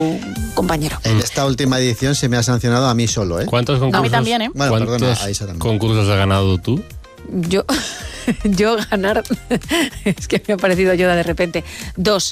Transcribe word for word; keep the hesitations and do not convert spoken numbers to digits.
compañero. En esta última edición se me ha sancionado a mí solo, ¿eh? ¿Cuántos concursos, No, a mí también, ¿eh? Bueno, ¿cuántos perdona, a Isa también. concursos has ganado tú? Yo, yo ganar, es que me ha parecido Yoda de repente. Dos.